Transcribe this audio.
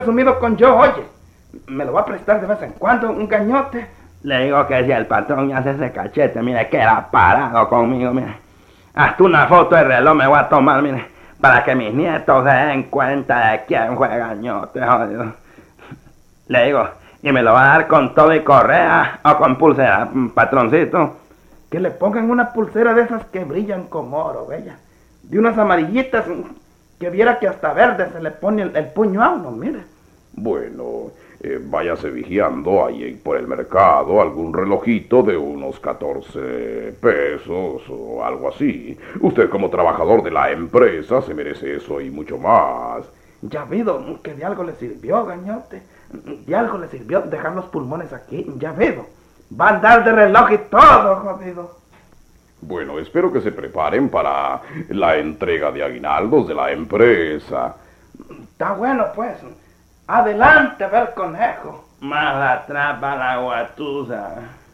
Resumido con yo, oye, me lo va a prestar de vez en cuando un gañote. Le digo que si el patrón me hace ese cachete, mire, queda parado conmigo, mire. Hasta una foto de reloj me voy a tomar, mire, para que mis nietos se den cuenta de quién fue gañote, jodido. Le digo, y me lo va a dar con todo y correa o con pulsera, patroncito. Que le pongan una pulsera de esas que brillan como oro, bella. De unas amarillitas, que viera que hasta verde se le pone el puño a uno, mire. Bueno, váyase vigiando ahí por el mercado algún relojito de unos 14 pesos o algo así. Usted como trabajador de la empresa se merece eso y mucho más. Ya vido que de algo le sirvió, gañote. De algo le sirvió dejar los pulmones aquí, ya vido. Va a andar de reloj y todo, jodido. Bueno, espero que se preparen para la entrega de aguinaldos de la empresa. Está bueno, pues. Adelante, ver conejo. Más atrás va la guatusa.